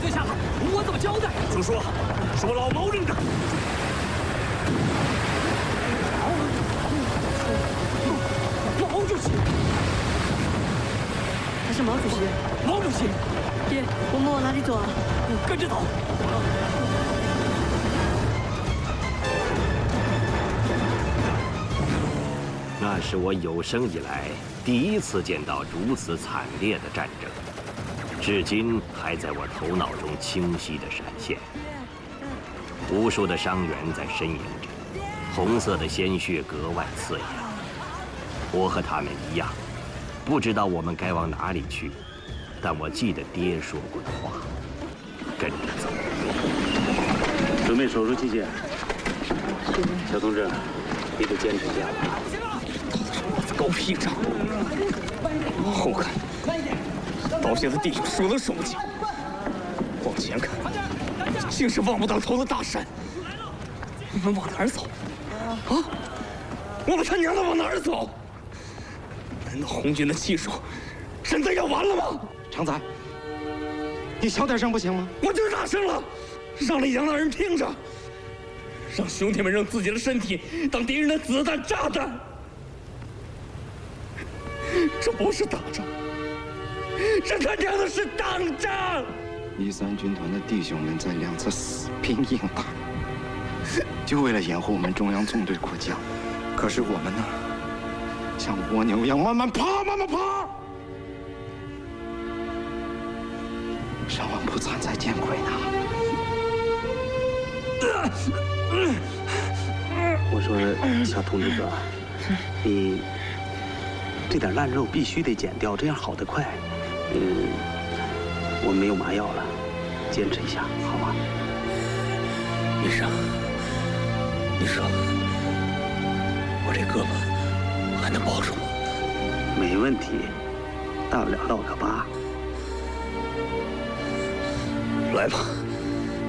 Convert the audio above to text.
罪下头，我怎么交代？ 就说是我老毛扔的。 毛主席， 他是毛主席。 毛主席， 爹，我们往哪里走啊？ 跟着走。 那是我有生以来第一次见到如此惨烈的战争，至今还在我头脑中清晰地闪现。无数的伤员在呻吟着，红色的鲜血格外刺眼。我和他们一样，不知道我们该往哪里去，但我记得爹说过的话：跟着走。 准备手术器械，小同志，你得坚持一下。 狗屁仗！后看，刀下的弟兄数都数不清；往前看，竟是望不到头的大山。我们往哪儿走？啊！我们他娘的往哪儿走？难道红军的技术真的要完了吗？ 常仔，你小点声不行吗？ 我就大声了，让李阳那人听着，让兄弟们用自己的身体当敌人的子弹、炸弹。这不是打仗，这他娘的是当仗 ！13军团的弟兄们在2次死拼硬打，就为了掩护我们中央纵队过江。可是我们呢，像蜗牛一样慢慢爬，慢慢爬。上万步残在见鬼呢！ 我说，小同志哥，你这点烂肉必须得减掉，这样好得快。我没有麻药了，坚持一下，好吗？ 医生，你说我这胳膊还能保住吗？ 没问题，大不了落个疤。 来吧。